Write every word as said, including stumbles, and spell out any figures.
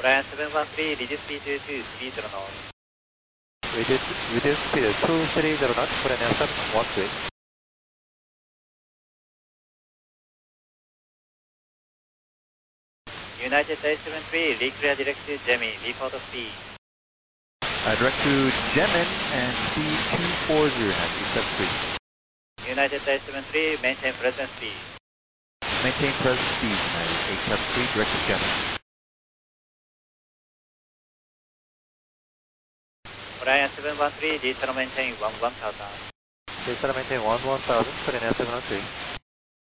Brian seven one three, reduce speed to two three zero knots. Reduce, reduce speed two three zero knots, Brian seven one three. United eight seven three, reclear direct to Gemini, report speed. Uh, direct to Gemini and speed two four zero nine two seven three. United eight seven three, maintain present speed. Maintain present speed, United eight seven three, direct to Gemini. Brian seven one three, detail maintain one one thousand. Detail maintain one one thousand, Brian seven one three.